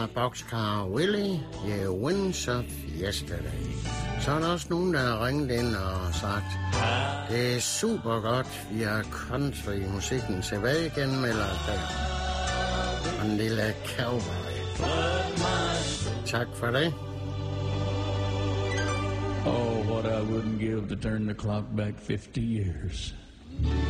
Boxcar Willie, yeah, wins of yesterday. Så er der også nogen, der har ringet ind og sagt, det er super godt, vi har country-musikken tilbage igen, melder der. Og en lille cowboy. Tak for det. Oh, what I wouldn't give to turn the clock back 50 years.